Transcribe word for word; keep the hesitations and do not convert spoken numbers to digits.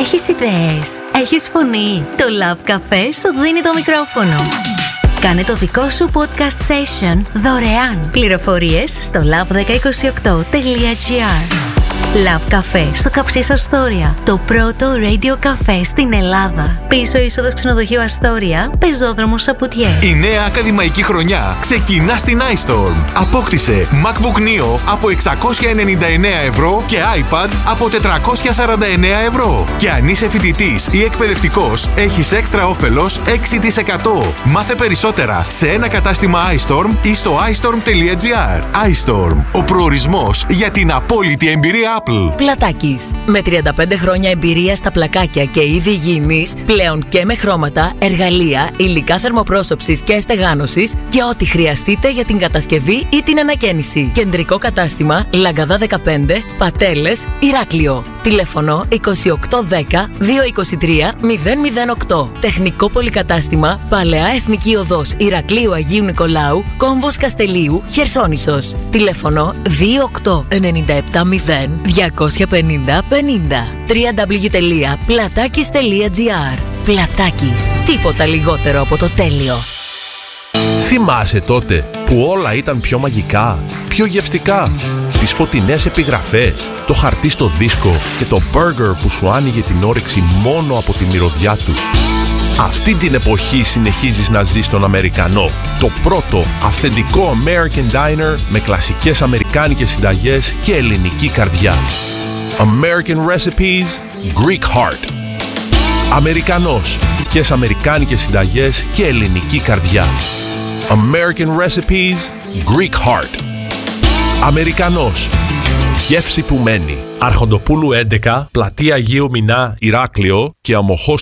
Έχεις ιδέες, έχεις φωνή. Το Love Café σου δίνει το μικρόφωνο. Κάνε το δικό σου podcast session δωρεάν. Πληροφορίες στο λαβ ένα μηδέν δύο οκτώ τελεία τζι άρ. Love Café στο Καψής Αστόρια. Το πρώτο radio cafe στην Ελλάδα. Πίσω είσοδος ξενοδοχείου Αστόρια, πεζόδρομος Σαπουτιέ. Η νέα ακαδημαϊκή χρονιά ξεκινά στην iStorm. Απόκτησε MacBook Neo από εξακόσια ενενήντα εννέα ευρώ και iPad από τετρακόσια σαράντα εννέα ευρώ. Και αν είσαι φοιτητής ή εκπαιδευτικός, έχεις έξτρα όφελος έξι τοις εκατό. Μάθε περισσότερα σε ένα κατάστημα iStorm ή στο άι στορμ τελεία τζι άρ. iStorm, ο προορισμός για την απόλυτη εμπειρία Apple. Πλατάκης. Με τριάντα πέντε χρόνια εμπειρία στα πλακάκια και είδη υγιεινής, πλέον και με χρώματα, εργαλεία, υλικά θερμοπρόσωψης και στεγάνωσης και ό,τι χρειαστείτε για την κατασκευή ή την ανακαίνιση. Κεντρικό κατάστημα Λαγκαδά δεκαπέντε, Πατέλες, Ηράκλειο. Τηλέφωνο είκοσι οκτώ δέκα διακόσια είκοσι τρία μηδέν μηδέν οκτώ. Τεχνικό πολυκατάστημα Παλαιά Εθνική Οδός Ηρακλείου Αγίου Νικολάου, Κόμβος Καστελίου, Χερσόνησος. Τηλέφωνο δύο οκτώ εννιά επτά μηδέν διακόσια πενήντα πενήντα. double-u double-u double-u τελεία πλατάκης τελεία τζι άρ. Πλατάκης. Τίποτα λιγότερο από το τέλειο. Θυμάσαι τότε που όλα ήταν πιο μαγικά, πιο γευστικά? Τις φωτεινές επιγραφές, το χαρτί στο δίσκο και το μπέργκερ που σου άνοιγε την όρεξη μόνο από τη μυρωδιά του. Αυτή την εποχή συνεχίζεις να ζεις στον Αμερικανό. Το πρώτο αυθεντικό American Diner με κλασικές αμερικάνικες συνταγές και ελληνική καρδιά. American Recipes, Greek Heart. Αμερικανός, και αμερικάνικες συνταγές και ελληνική καρδιά. American Recipes, Greek Heart. Αμερικανός, γεύση που μένει. Αρχοντοπούλου έντεκα, Πλατεία Αγίου Μινά, Ηράκλειο και Αμοχώς